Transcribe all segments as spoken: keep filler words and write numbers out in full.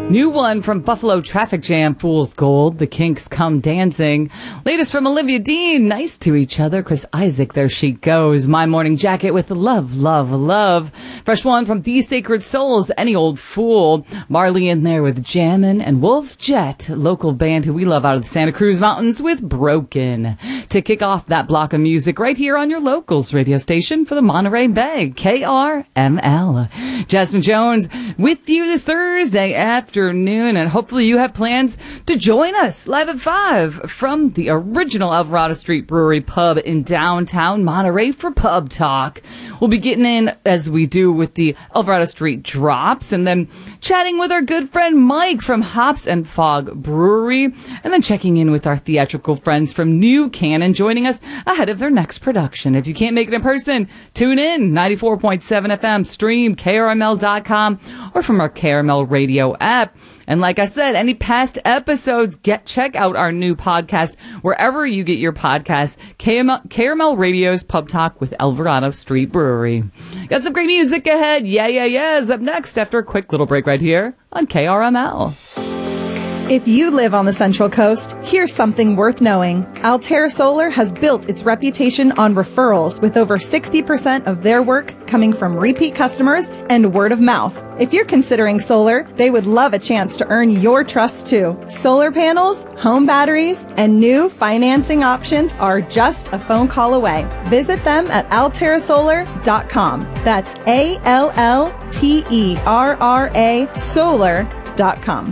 New one from Buffalo Traffic Jam, Fool's Gold. The Kinks Come Dancing. Latest from Olivia Dean, Nice to Each Other. Chris Isaak, There She Goes. My Morning Jacket with Love, Love, Love. Fresh one from The Sacred Souls, Any Old Fool. Marley in there with Jammin', and Wolf Jet, local band who we love out of the Santa Cruz Mountains, with Broken. To kick off that block of music right here on your locals radio station for the Monterey Bay, K R M L. Jasmine Jones with you this Thursday afternoon, and hopefully you have plans to join us live at five from the original Alvarado Street Brewery Pub in downtown Monterey for Pub Talk. We'll be getting in, as we do with the Alvarado Street Drops, and then chatting with our good friend Mike from Hops and Fog Brewery, and then checking in with our theatrical friends from New Cannon, joining us ahead of their next production. If you can't make it in person, tune in, ninety-four point seven F M, stream K R M L dot com, or from our K R M L radio app. And like I said, any past episodes, get check out our new podcast wherever you get your podcasts, K M L, K R M L Radio's Pub Talk with Alvarado Street Brewery. Got some great music ahead. Yeah, yeah, yeah is up next after a quick little break right here on K R M L. If you live on the Central Coast, here's something worth knowing. Altair Solar has built its reputation on referrals, with over sixty percent of their work coming from repeat customers and word of mouth. If you're considering solar, they would love a chance to earn your trust too. Solar panels, home batteries, and new financing options are just a phone call away. Visit them at altair solar dot com. That's A L L T E R R A solar dot com.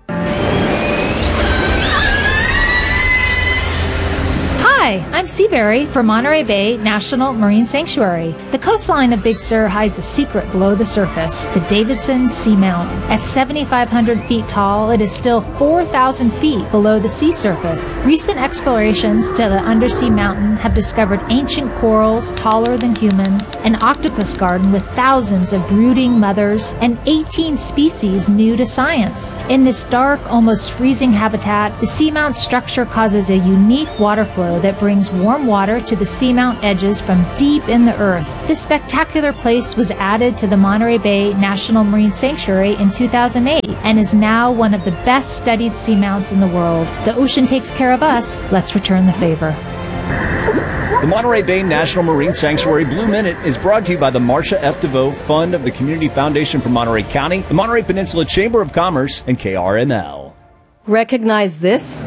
Hi, I'm Seaberry for Monterey Bay National Marine Sanctuary. The coastline of Big Sur hides a secret below the surface, the Davidson Seamount. At seventy-five hundred feet tall, it is still four thousand feet below the sea surface. Recent explorations to the undersea mountain have discovered ancient corals taller than humans, an octopus garden with thousands of brooding mothers, and eighteen species new to science. In this dark, almost freezing habitat, the seamount structure causes a unique water flow that brings warm water to the seamount edges from deep in the earth. This spectacular place was added to the Monterey Bay National Marine Sanctuary in two thousand eight and is now one of the best studied seamounts in the world. The ocean takes care of us. Let's return the favor. The Monterey Bay National Marine Sanctuary Blue Minute is brought to you by the Marcia F. DeVoe Fund of the Community Foundation for Monterey County, the Monterey Peninsula Chamber of Commerce, and K R M L. Recognize this?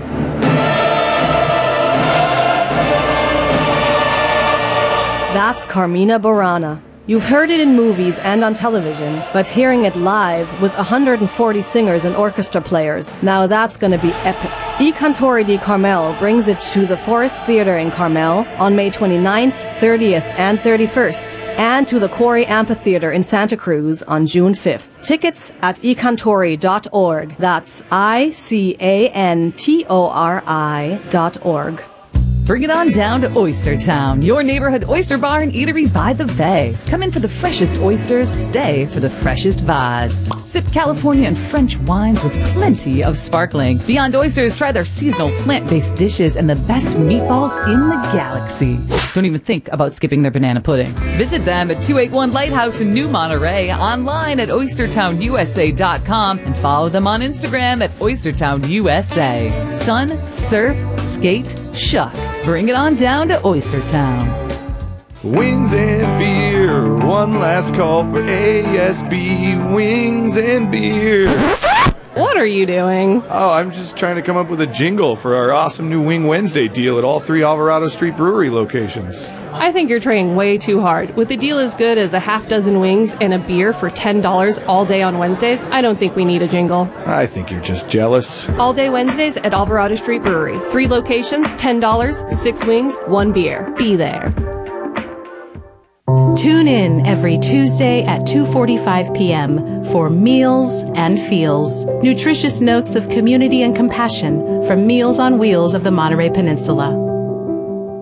That's Carmina Burana. You've heard it in movies and on television, but hearing it live with one hundred forty singers and orchestra players, now that's going to be epic. I Cantori di Carmel brings it to the Forest Theater in Carmel on May twenty-ninth, thirtieth, and thirty-first, and to the Quarry Amphitheater in Santa Cruz on June fifth. Tickets at i cantori dot org. That's I C A N T O R I dot org. Bring it on down to Oyster Town, your neighborhood oyster bar and eatery by the bay. Come in for the freshest oysters, stay for the freshest vibes. Sip California and French wines with plenty of sparkling. Beyond Oysters, try their seasonal plant-based dishes and the best meatballs in the galaxy. Don't even think about skipping their banana pudding. Visit them at two eighty-one Lighthouse in New Monterey, online at oyster town u s a dot com, and follow them on Instagram at oyster town u s a. Sun, surf, skate, shuck. Bring it on down to Oyster Town. Wings and beer, one last call for A S B, wings and beer. What are you doing? Oh, I'm just trying to come up with a jingle for our awesome new Wing Wednesday deal at all three Alvarado Street Brewery locations. I think you're trying way too hard. With a deal as good as a half dozen wings and a beer for ten dollars all day on Wednesdays, I don't think we need a jingle. I think you're just jealous. All day Wednesdays at Alvarado Street Brewery. Three locations, ten dollars, six wings, one beer. Be there. Tune in every Tuesday at two forty-five p.m. for Meals and Feels. Nutritious notes of community and compassion from Meals on Wheels of the Monterey Peninsula.